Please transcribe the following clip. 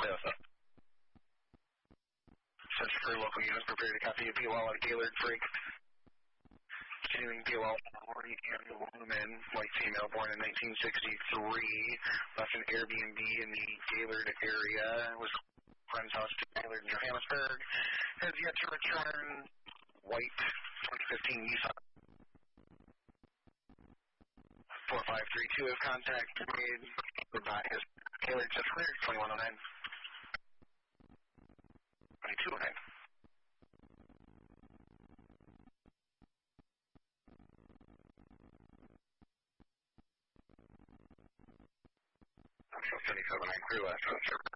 Toyota. Central for local units, prepare to copy a POL at Gaylord Freak. Continuing POL, Annual woman, white female, born in 1963, left an Airbnb in the Gaylord area, was friend's house to Gaylord in Johannesburg, has yet to return, white, 2015 Nissan. 4532 if contact made. Goodbye. Gaylord just cleared, 2109. 2209. So 7709 crew last on server.